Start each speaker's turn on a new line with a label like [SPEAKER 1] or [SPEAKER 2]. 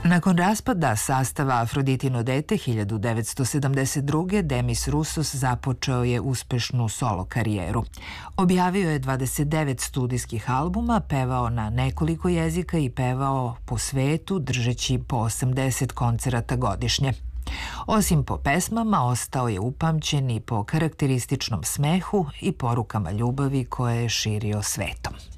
[SPEAKER 1] Nakon raspada sastava Afroditino dete 1972. Demis Roussos započeo je uspešnu solo karijeru. Objavio je 29 studijskih albuma, pevao na nekoliko jezika i pevao po svetu, držeći po 80 koncerata godišnje. Osim po pesmama, ostao je upamćen i po karakterističnom smehu i porukama ljubavi koje je širio svetom.